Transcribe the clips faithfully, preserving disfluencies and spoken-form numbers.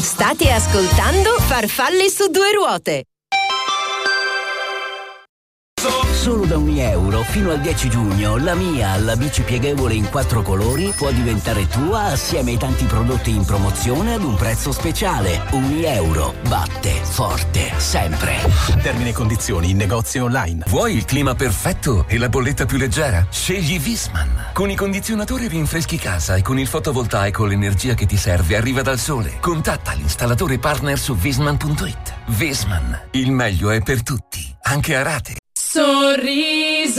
State ascoltando Farfalle su due ruote. Solo da ogni euro fino al dieci giugno la mia, la bici pieghevole in quattro colori, può diventare tua assieme ai tanti prodotti in promozione ad un prezzo speciale. Ogni euro batte forte sempre. Termini e condizioni in negozi online. Vuoi il clima perfetto e la bolletta più leggera? Scegli Visman. Con i condizionatori rinfreschi casa e con il fotovoltaico l'energia che ti serve arriva dal sole. Contatta l'installatore partner su visman punto it. Visman. Il meglio è per tutti, anche a rate. Sorriso.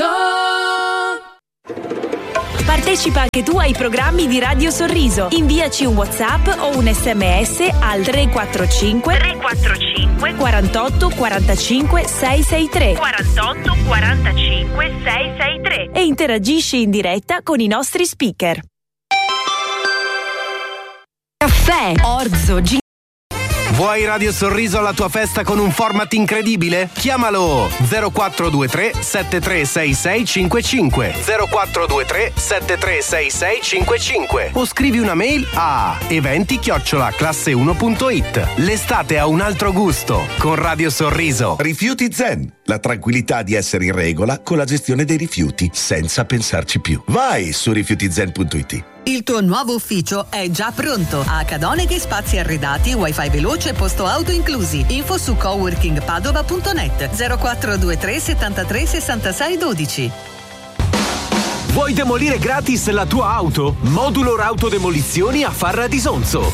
Partecipa anche tu ai programmi di Radio Sorriso. Inviaci un WhatsApp o un sms al tre quattro cinque tre quattro cinque quarantotto quarantacinque seicentosessantatré quarantotto quarantacinque seicentosessantatré e interagisci in diretta con i nostri speaker. Caffè, orzo, gin- Vuoi Radio Sorriso alla tua festa con un format incredibile? Chiamalo zero quattro due tre sette tre sei sei cinque cinque zero quattro due tre sette tre sei sei cinque cinque o scrivi una mail a eventi chiocciola classe uno punto it. L'estate ha un altro gusto con Radio Sorriso. Rifiuti Zen, la tranquillità di essere in regola con la gestione dei rifiuti senza pensarci più. Vai su rifiuti zen punto it. Il tuo nuovo ufficio è già pronto. A Cadoneghi spazi arredati, wifi veloce e posto auto inclusi. Info su coworking padova punto net zero quattro due tre settantatré sessantasei dodici. Vuoi demolire gratis la tua auto? Modulor Autodemolizioni a Farra di Sonzo.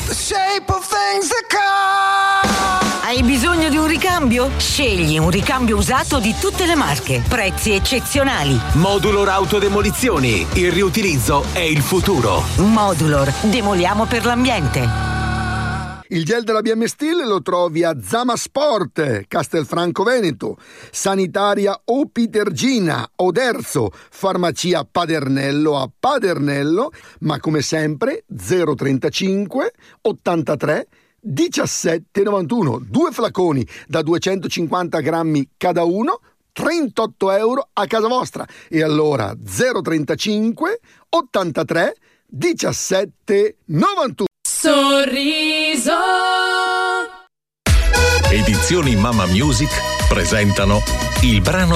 Hai bisogno di un ricambio? Scegli un ricambio usato di tutte le marche. Prezzi eccezionali. Modulor Autodemolizioni. Il riutilizzo è il futuro. Modulor. Demoliamo per l'ambiente. Il gel della B M Steel lo trovi a Zama Sport, Castelfranco Veneto, Sanitaria Opitergina, Oderzo, Farmacia Padernello a Padernello, ma come sempre zero trentacinque ottantatré diciassette novantuno, due flaconi da duecentocinquanta grammi cada uno, trentotto euro a casa vostra. E allora zero trentacinque ottantatré diciassette novantuno. Sorriso. Edizioni Mamma Music presentano il brano